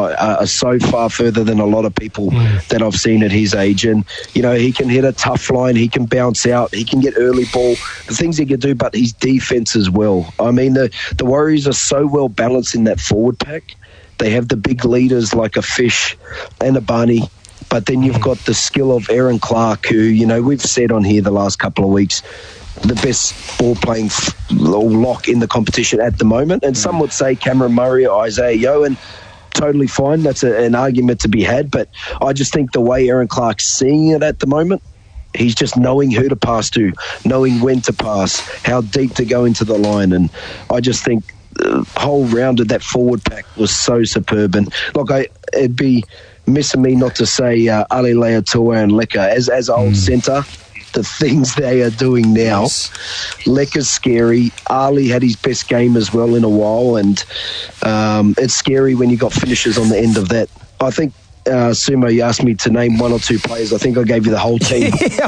are so far further than a lot of people that I've seen at his age. And, he can hit a tough line, he can bounce out, he can get early ball, the things he can do, but his defence as well. I mean, the Warriors are so well balanced in that forward pack. They have the big leaders like a Fish and a Barney, but then you've got the skill of Aaron Clark, who, we've said on here the last couple of weeks, the best ball-playing lock in the competition at the moment. And some would say Cameron Murray or Isaiah Yeo, and totally fine. That's an argument to be had. But I just think the way Aaron Clark's seeing it at the moment, he's just knowing who to pass to, knowing when to pass, how deep to go into the line. And I just think the whole round of that forward pack was so superb. And look, it'd be missing me not to say Ali Leatua and Leka as old centre. The things they are doing now, Leka's scary. Ali had his best game as well in a while, and it's scary when you got finishes on the end of that. I think Sumo, you asked me to name one or two players. I think I gave you the whole team.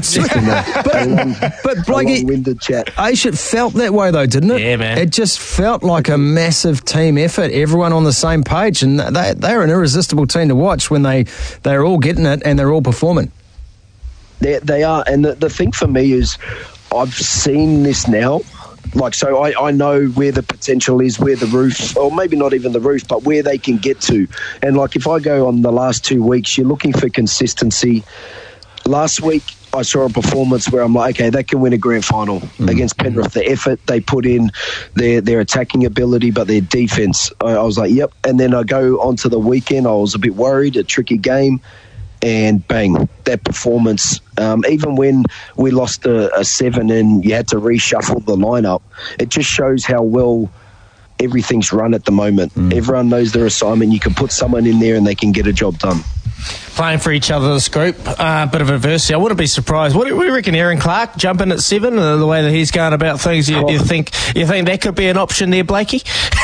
But Blakey, long-winded chat. It felt that way though, didn't it? Yeah, man. It just felt like a massive team effort. Everyone on the same page, and they're an irresistible team to watch when they're all getting it and they're all performing. They are, and the thing for me is I've seen this now. So I know where the potential is, where the roof, or maybe not even the roof, but where they can get to. And if I go on the last 2 weeks, you're looking for consistency. Last week, I saw a performance where I'm like, okay, they can win a grand final against Penrith. The effort they put in, their attacking ability, but their defence, I was like, yep. And then I go onto the weekend, I was a bit worried, a tricky game. And bang, that performance, even when we lost a 7 and you had to reshuffle the lineup, it just shows how well everything's run at the moment. Everyone knows their assignment. You can put someone in there and they can get a job done. Playing for each other, this group, bit of adversity. I wouldn't be surprised. What do you reckon, Aaron Clark jumping at 7, the way that he's going about things? You think that could be an option there, Blakey?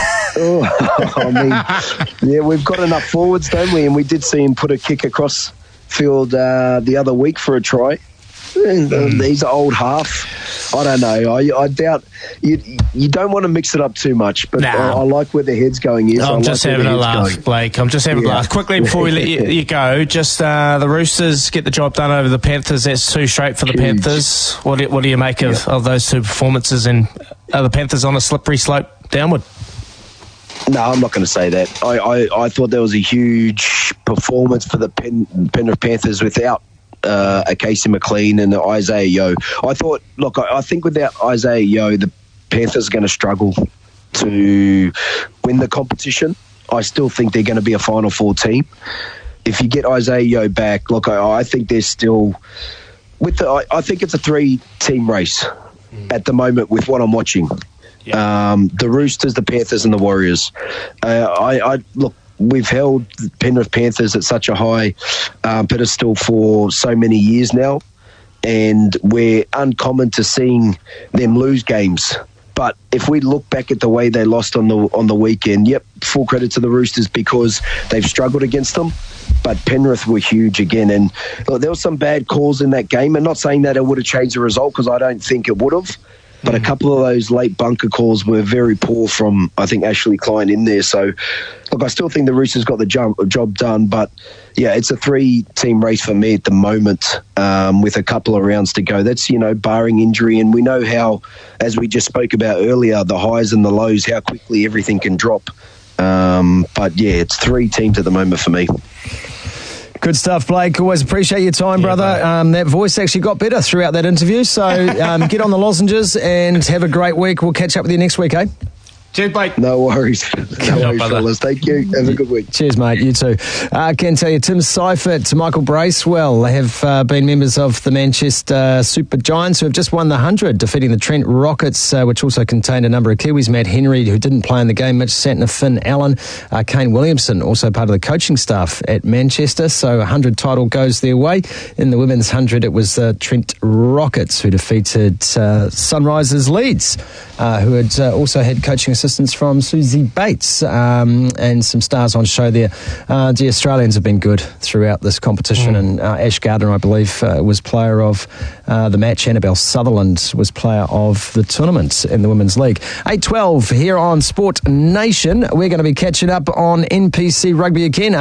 We've got enough forwards, don't we? And we did see him put a kick across field the other week for a try. He's an old half. I don't know. I doubt you don't want to mix it up too much, but I like where the head's going. I'm just having a laugh, Blake. I'm just having a laugh. Quickly before we let you go, just the Roosters get the job done over the Panthers. That's 2 straight for the Panthers. What do you make of those 2 performances, and are the Panthers on a slippery slope downward? No, I'm not going to say that. I thought there was a huge performance for the Penrith Panthers without a Casey McLean and Isaiah Yeo. I think without Isaiah Yeo, the Panthers are going to struggle to win the competition. I still think they're going to be a Final Four team. If you get Isaiah Yeo back, I think they're still I think it's a 3-team race at the moment with what I'm watching. The Roosters, the Panthers and the Warriors. We've held the Penrith Panthers at such a high pedestal for so many years now, and we're uncommon to seeing them lose games. But if we look back at the way they lost on the weekend, full credit to the Roosters because they've struggled against them. But Penrith were huge again, and there were some bad calls in that game. And not saying that it would have changed the result, because I don't think it would have. But a couple of those late bunker calls were very poor from, I think, Ashley Klein in there. So, I still think the Roosters got the job done. But, it's a 3-team race for me at the moment with a couple of rounds to go. That's, barring injury. And we know how, as we just spoke about earlier, the highs and the lows, how quickly everything can drop. It's 3 teams at the moment for me. Good stuff, Blake. Always appreciate your time, brother. That voice actually got better throughout that interview. So get on the lozenges and have a great week. We'll catch up with you next week, eh? Cheers, Blake. No worries. Fellas. Thank you. Have a good week. Cheers, mate. You too. I can tell you, Tim Seifert, Michael Bracewell have been members of the Manchester Super Giants, who have just won the 100, defeating the Trent Rockets, which also contained a number of Kiwis. Matt Henry, who didn't play in the game, Mitch Santner, Finn Allen, Kane Williamson, also part of the coaching staff at Manchester. So 100 title goes their way. In the women's 100, it was Trent Rockets who defeated Sunrisers Leeds, who had also had coaching assistance from Susie Bates, and some stars on show there. The Australians have been good throughout this competition, and Ash Gardner, I believe, was player of the match. Annabelle Sutherland was player of the tournament in the Women's League. 8:12 here on Sport Nation. We're going to be catching up on NPC Rugby again.